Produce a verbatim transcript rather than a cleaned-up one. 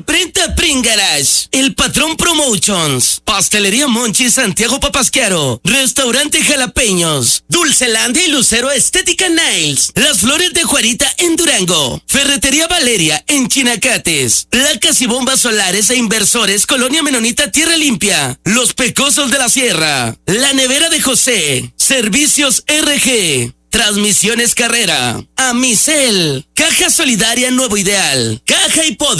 Imprenta Print Garage, El Patrón Promotions, Pastelería Monchi Santiago Papasquiaro, Restaurante Jalapeños, Dulcelandia y Lucero Estética Nails, Las Flores de Juarita en Durango, Ferretería Valeria en Chinacates, Placas y Bombas Solares e Inversores Colonia Menonita Tierra Limpia, Los Pecosos de la Sierra, La Nevera de José, Servicios R G, Transmisiones Carrera, Amicel, Caja Solidaria Nuevo Ideal, Caja Hipódromo.